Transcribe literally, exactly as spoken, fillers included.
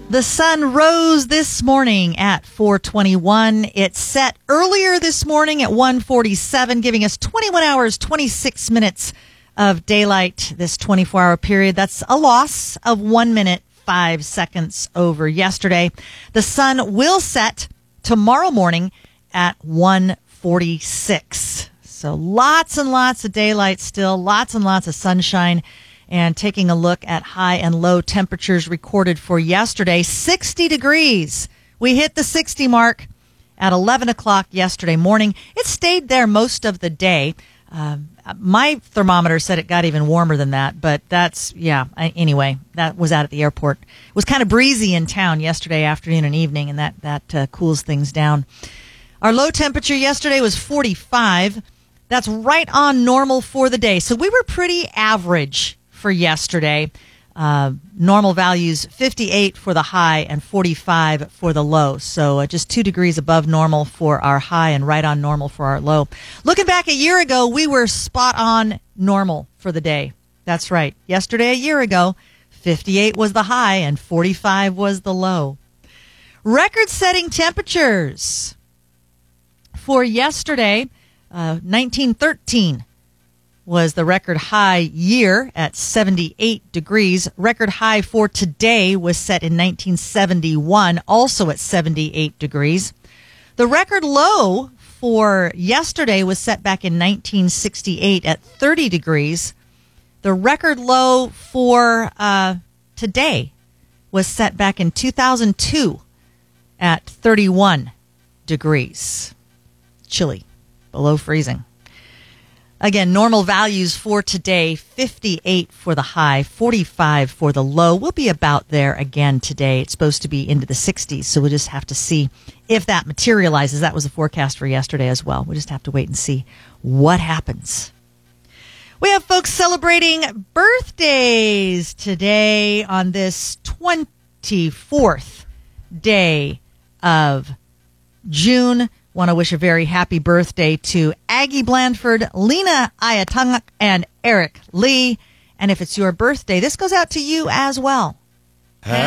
The sun rose this morning at four twenty-one. It set earlier this morning at one forty-seven, giving us twenty-one hours, twenty-six minutes of daylight this twenty-four hour period. That's a loss of one minute, five seconds over yesterday. The sun will set tomorrow morning at one forty-six. So lots and lots of daylight still, lots and lots of sunshine. And taking a look at high and low temperatures recorded for yesterday, sixty degrees. We hit the sixty mark at eleven o'clock yesterday morning. It stayed there most of the day. Uh, my thermometer said it got even warmer than that, but that's, yeah, I, anyway, that was out at the airport. It was kind of breezy in town yesterday afternoon and evening, and that, that uh, cools things down. Our low temperature yesterday was forty-five. That's right on normal for the day. So we were pretty average for yesterday. Uh, normal values fifty-eight for the high and forty-five for the low. So uh, just two degrees above normal for our high and right on normal for our low. Looking back a year ago, we were spot on normal for the day. That's right. Yesterday, a year ago, fifty-eight was the high and forty-five was the low. Record-setting temperatures for yesterday, uh, nineteen thirteen. Was the record high year at seventy-eight degrees. Record high for today was set in nineteen seventy-one, also at seventy-eight degrees. The record low for yesterday was set back in nineteen sixty-eight at thirty degrees. The record low for uh, today was set back in two thousand two at thirty-one degrees. Chilly, below freezing. Again, normal values for today, fifty-eight for the high, forty-five for the low. We'll be about there again today. It's supposed to be into the sixties, so we'll just have to see if that materializes. That was the forecast for yesterday as well. We'll just have to wait and see what happens. We have folks celebrating birthdays today on this twenty-fourth day of June. Want to wish a very happy birthday to Aggie Blandford, Lena Ayatangak, and Eric Lee. And if it's your birthday, this goes out to you as well.